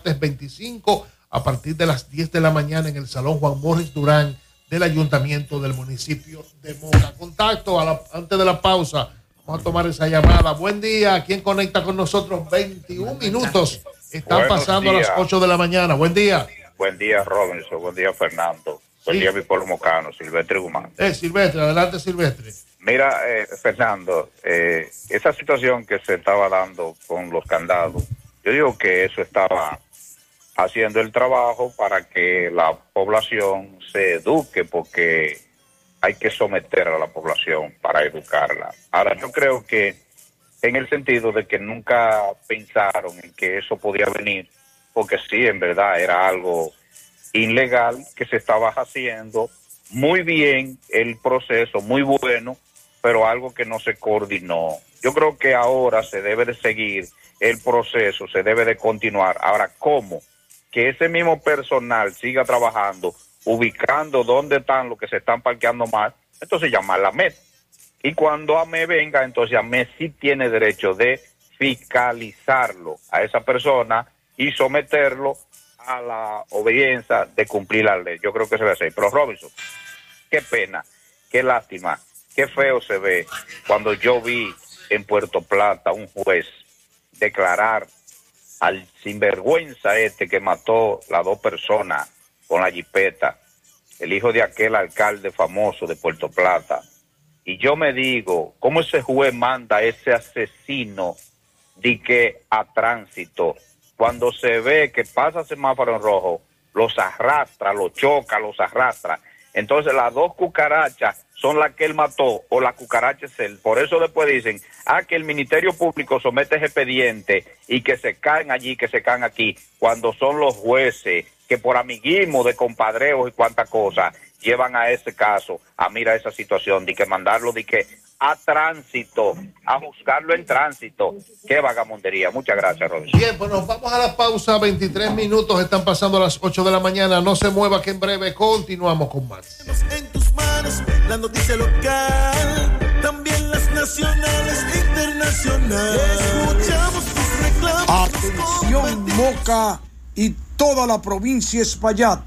325 a partir de las 10 de la mañana en el Salón Juan Morris Durán del Ayuntamiento del municipio de Moca. Contacto antes de la pausa. Vamos a tomar esa llamada. Buen día. ¿Quién conecta con nosotros? 21 minutos. Están pasando a las 8 de la mañana. Buen día. Buen día, Robinson. Buen día, Fernando. Buen día, mi pueblo mocano, Silvestre Guzmán. Silvestre, adelante, Silvestre. Mira, Fernando, esa situación que se estaba dando con los candados, yo digo que eso estaba haciendo el trabajo para que la población se eduque, porque hay que someter a la población para educarla. Ahora, yo creo que en el sentido de que nunca pensaron en que eso podía venir, porque sí, en verdad era algo ilegal que se estaba haciendo, muy bien el proceso, muy bueno, pero algo que no se coordinó. Yo creo que ahora se debe de seguir el proceso, se debe de continuar. Ahora, ¿cómo? Que ese mismo personal siga trabajando, ubicando dónde están los que se están parqueando mal, entonces llamar a la AMET. Y cuando AMET venga, entonces AMET sí tiene derecho de fiscalizarlo a esa persona y someterlo a la obediencia de cumplir la ley. Yo creo que se va a hacer. Pero Robinson, qué pena, qué lástima, qué feo se ve cuando yo vi en Puerto Plata un juez declarar al sinvergüenza que mató las dos personas con la jipeta, el hijo de aquel alcalde famoso de Puerto Plata. Y yo me digo, ¿cómo ese juez manda a ese asesino de que a tránsito, cuando se ve que pasa semáforo en rojo, los arrastra, los choca, los arrastra? Entonces las dos cucarachas son las que él mató, o la cucaracha es él. Por eso después dicen, que el Ministerio Público somete ese expediente y que se caen allí, que se caen aquí, cuando son los jueces que por amiguismo de compadreos y cuánta cosa llevan a ese caso, a mirar esa situación, de que mandarlo, de que a tránsito, a juzgarlo en tránsito. Qué vagamundería. Muchas gracias, Robinson. Bien, pues nos vamos a la pausa. 23 minutos, están pasando a las 8 de la mañana. No se mueva, que en breve continuamos con más. En tus manos, la noticia local, también las nacionales e internacionales. Escuchamos tus reclamos. Atención, Moca y toda la provincia Espaillat.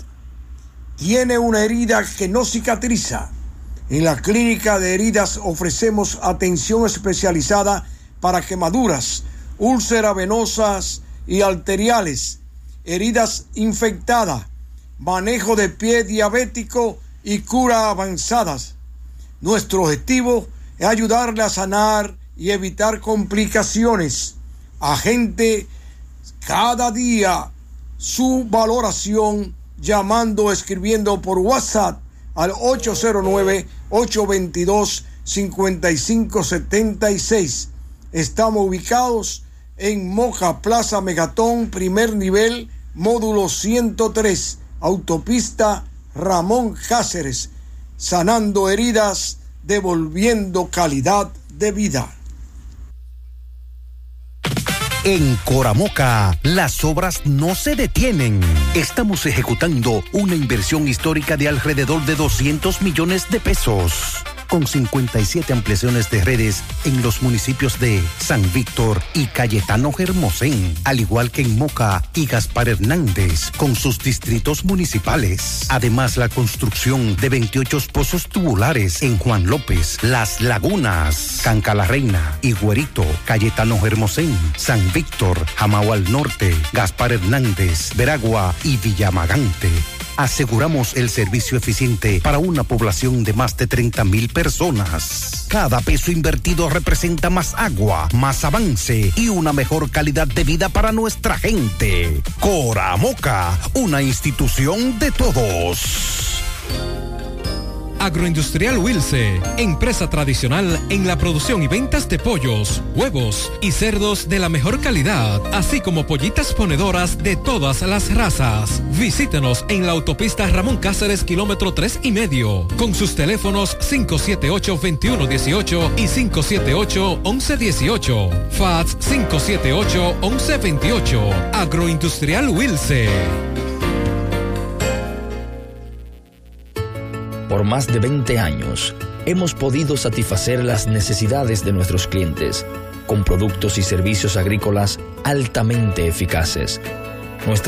Tiene una herida que no cicatriza. En la clínica de heridas ofrecemos atención especializada para quemaduras, úlceras venosas y arteriales, heridas infectadas, manejo de pie diabético y cura avanzadas. Nuestro objetivo es ayudarle a sanar y evitar complicaciones. Agende cada día su valoración llamando o escribiendo por WhatsApp al 809-822-5576. Estamos ubicados en Moca, Plaza Megatón, primer nivel, módulo 103, autopista Ramón Cáceres, sanando heridas, devolviendo calidad de vida. En Coramoca, las obras no se detienen. Estamos ejecutando una inversión histórica de alrededor de 200 millones de pesos, con 57 ampliaciones de redes en los municipios de San Víctor y Cayetano Hermosén, al igual que en Moca y Gaspar Hernández, con sus distritos municipales. Además, la construcción de 28 pozos tubulares en Juan López, Las Lagunas, Canca la Reina, Higuerito, Cayetano Hermosén, San Víctor, Jamao al Norte, Gaspar Hernández, Veragua y Villamagante. Aseguramos el servicio eficiente para una población de más de 30,000 personas. Cada peso invertido representa más agua, más avance y una mejor calidad de vida para nuestra gente. Coramoca, una institución de todos. Agroindustrial Wilce, empresa tradicional en la producción y ventas de pollos, huevos y cerdos de la mejor calidad, así como pollitas ponedoras de todas las razas. Visítenos en la autopista Ramón Cáceres, kilómetro 3,5, con sus teléfonos 578-2118 y 578-1118, fax 578-1128. Agroindustrial Wilce. Por más de 20 años, hemos podido satisfacer las necesidades de nuestros clientes con productos y servicios agrícolas altamente eficaces,